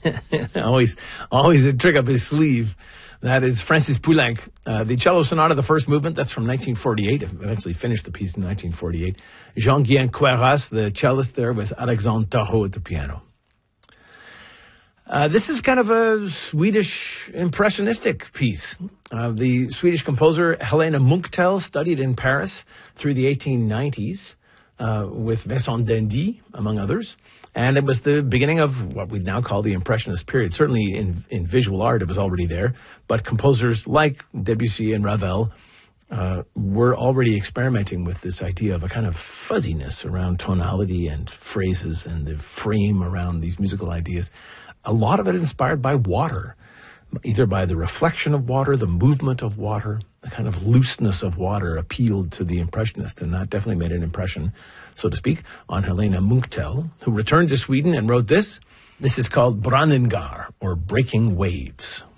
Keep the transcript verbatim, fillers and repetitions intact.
always, always a trick up his sleeve. That is Francis Poulenc. Uh, the cello sonata, the first movement, that's from nineteen forty-eight. Eventually finished the piece in nineteen forty-eight. Jean-Guyen Queyras, the cellist there, with Alexandre Tarot at the piano. Uh, this is kind of a Swedish impressionistic piece. Uh, the Swedish composer Helena Munktel studied in Paris through the eighteen nineties uh, with Vincent d'Indy, among others. And it was the beginning of what we'd now call the Impressionist period. Certainly in, in visual art, it was already there. But composers like Debussy and Ravel uh, were already experimenting with this idea of a kind of fuzziness around tonality and phrases and the frame around these musical ideas. A lot of it inspired by water, either by the reflection of water, the movement of water, the kind of looseness of water appealed to the Impressionists, and that definitely made an impression, so to speak, on Helena Munktel, who returned to Sweden and wrote this. This is called Brandingar, or Breaking Waves.